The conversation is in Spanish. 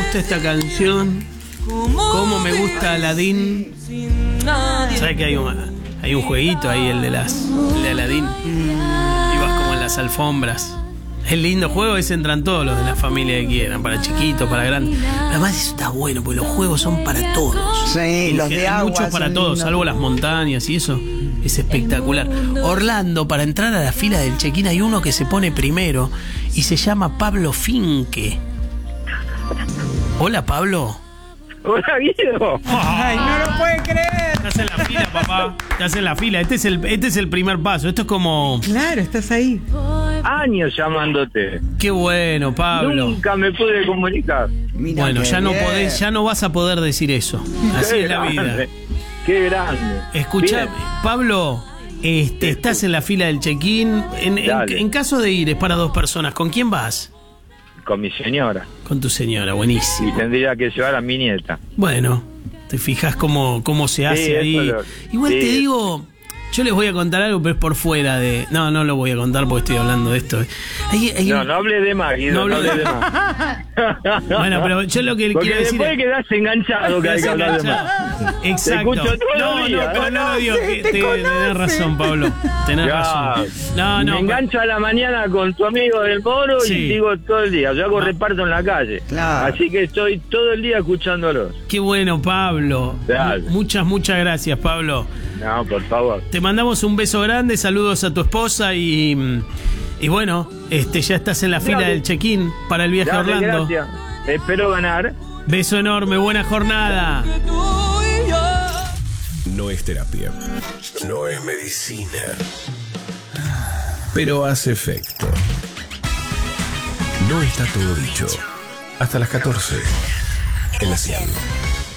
gusta esta canción. Cómo me gusta Aladdin. ¿Sabes que hay un jueguito ahí, el de Aladdin? Y vas como en las alfombras. Es lindo juego, ese entran todos los de la familia que quieran, para chiquitos, para grandes. Además eso está bueno, porque los juegos son para todos. Sí, los de agua. Muchos para todos, salvo las montañas y eso. Es espectacular. Orlando, para entrar a la fila del check-in hay uno que se pone primero y se llama Pablo Finque. Hola, Pablo. Hola, Guido. Ay, no lo puede creer. Estás en la fila, papá. Estás en la fila. Este es el primer paso. Esto es como... Claro, estás ahí. Años llamándote. Qué bueno, Pablo. Nunca me pude comunicar. Mirá, Bueno, qué ya no bien. podés, ya no vas a poder decir eso. Así Qué es la vida. grande, Qué grande. Escuchame, Bien. Pablo, estás en la fila del check-in. Dale. En caso de ir, es para 2 personas. ¿Con quién vas? Con mi señora. Con tu señora, Y buenísimo. tendría que llevar a mi nieta. Bueno, te fijas cómo se hace eso ahí. Igual sí. te digo, yo les voy a contar algo, pero es por fuera de... No lo voy a contar porque estoy hablando de esto. No hable de más, Guido. No No hable hable de de más. Bueno, pero yo lo que Porque quiero decir después es... quedás enganchado que hay que hablar de más. Exacto. Te escucho todo el día. Pero no lo digo. Sí, te Tenés conoce. razón, Pablo. Tenés Ya. razón. No, Me engancho a la mañana con tu amigo del Moro Sí. y sigo todo el día. Yo hago reparto en la calle. Claro. Así que estoy todo el día escuchándolos. Qué bueno, Pablo. Dale. Muchas gracias, Pablo. No, por favor. Te mandamos un beso grande, saludos a tu esposa y bueno, ya estás en la fila Dale. del check-in para el viaje a Dale, Orlando. gracias. Espero ganar. Beso enorme, buena jornada. No es terapia. No es medicina. Pero hace efecto. No está todo dicho. Hasta las 14. En la 100.